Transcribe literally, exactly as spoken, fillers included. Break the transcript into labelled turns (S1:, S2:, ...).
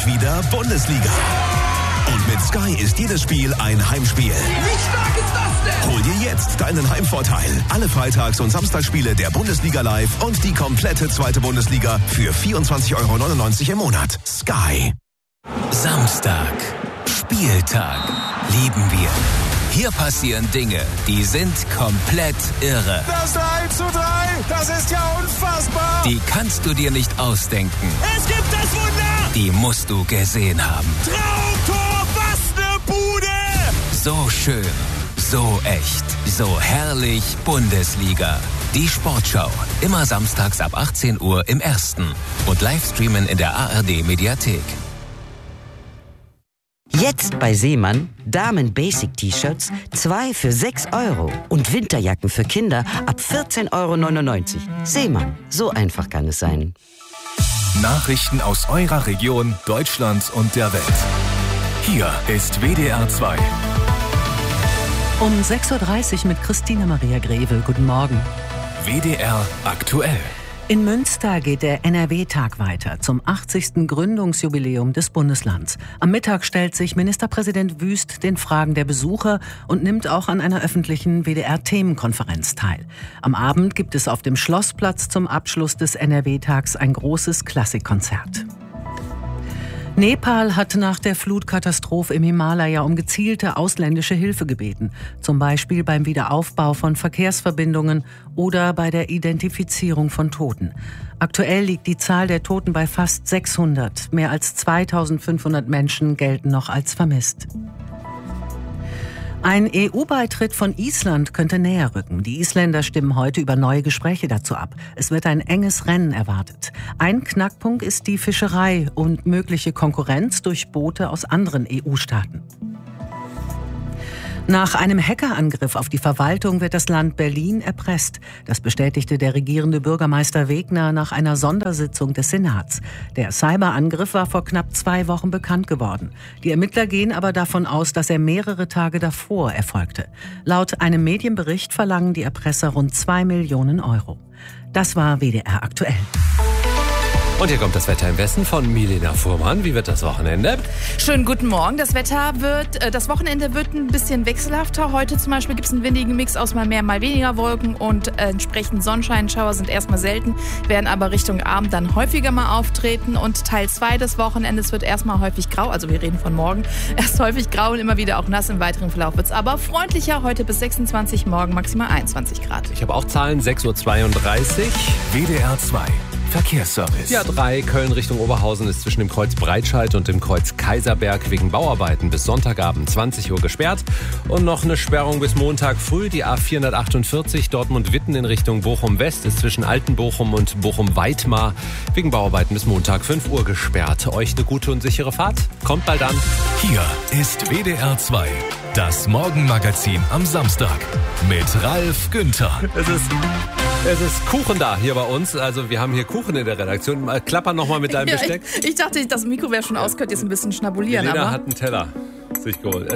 S1: endlich wieder Bundesliga. Und mit Sky ist jedes Spiel ein Heimspiel.
S2: Wie stark ist das denn?
S1: Hol dir jetzt deinen Heimvorteil. Alle Freitags- und Samstagsspiele der Bundesliga live und die komplette zweite Bundesliga für vierundzwanzig Euro neunundneunzig im Monat. Sky.
S3: Samstag. Spieltag. Lieben wir. Hier passieren Dinge, die sind komplett irre.
S4: Das drei zu drei, das ist ja unfassbar.
S3: Die kannst du dir nicht ausdenken.
S4: Es gibt das Wunder.
S3: Die musst du gesehen haben.
S4: Traumtor, was ne Bude.
S3: So schön, so echt, so herrlich Bundesliga. Die Sportschau, immer samstags ab achtzehn Uhr im Ersten und Livestreamen in der A R D-Mediathek.
S5: Jetzt bei Seemann Damen-Basic-T-Shirts zwei für sechs Euro und Winterjacken für Kinder ab vierzehn Euro neunundneunzig. Seemann, so einfach kann es sein.
S6: Nachrichten aus eurer Region, Deutschlands und der Welt. Hier ist W D R zwei.
S7: Um sechs Uhr dreißig mit Christine Maria Greve. Guten Morgen.
S6: W D R aktuell.
S7: In Münster geht der N R W-Tag weiter zum achtzigsten Gründungsjubiläum des Bundeslands. Am Mittag stellt sich Ministerpräsident Wüst den Fragen der Besucher und nimmt auch an einer öffentlichen W D R-Themenkonferenz teil. Am Abend gibt es auf dem Schlossplatz zum Abschluss des N R W-Tags ein großes Klassikkonzert. Nepal hat nach der Flutkatastrophe im Himalaya um gezielte ausländische Hilfe gebeten. Zum Beispiel beim Wiederaufbau von Verkehrsverbindungen oder bei der Identifizierung von Toten. Aktuell liegt die Zahl der Toten bei fast sechshundert. Mehr als zweitausendfünfhundert Menschen gelten noch als vermisst. Ein E U-Beitritt von Island könnte näher rücken. Die Isländer stimmen heute über neue Gespräche dazu ab. Es wird ein enges Rennen erwartet. Ein Knackpunkt ist die Fischerei und mögliche Konkurrenz durch Boote aus anderen E U-Staaten. Nach einem Hackerangriff auf die Verwaltung wird das Land Berlin erpresst. Das bestätigte der regierende Bürgermeister Wegner nach einer Sondersitzung des Senats. Der Cyberangriff war vor knapp zwei Wochen bekannt geworden. Die Ermittler gehen aber davon aus, dass er mehrere Tage davor erfolgte. Laut einem Medienbericht verlangen die Erpresser rund zwei Millionen Euro. Das war W D R aktuell.
S8: Und hier kommt das Wetter im Westen von Milena Fuhrmann. Wie wird das Wochenende?
S9: Schönen guten Morgen. Das Wetter wird, äh, das Wochenende wird ein bisschen wechselhafter. Heute zum Beispiel gibt es einen windigen Mix aus mal mehr, mal weniger Wolken und äh, entsprechend Sonnenscheinschauer sind erstmal selten, werden aber Richtung Abend dann häufiger mal auftreten. Und Teil zwei des Wochenendes wird erstmal häufig grau, also wir reden von morgen, erst häufig grau und immer wieder auch nass. Im weiteren Verlauf wird es aber freundlicher. Heute bis sechsundzwanzig, morgen maximal einundzwanzig Grad.
S8: Ich habe auch Zahlen, sechs Uhr zweiunddreißig.
S6: W D R zwei. Verkehrsservice.
S8: Die A drei Köln Richtung Oberhausen ist zwischen dem Kreuz Breitscheid und dem Kreuz Kaiserberg wegen Bauarbeiten bis Sonntagabend zwanzig Uhr gesperrt. Und noch eine Sperrung bis Montag früh. Die A vierhundertachtundvierzig Dortmund-Witten in Richtung Bochum-West ist zwischen Altenbochum und Bochum-Weitmar wegen Bauarbeiten bis Montag fünf Uhr gesperrt. Euch eine gute und sichere Fahrt. Kommt bald an.
S6: Hier ist W D R zwei. Das Morgenmagazin am Samstag mit Ralf Günther.
S8: Es ist, es ist Kuchen da hier bei uns. Also wir haben hier Kuchen in der Redaktion. Klapper nochmal mit deinem
S9: Ja,
S8: Besteck.
S9: Ich, ich dachte, das Mikro wäre schon aus, könnt jetzt ein bisschen schnabulieren.
S8: Elena
S9: aber
S8: hat einen Teller sich geholt.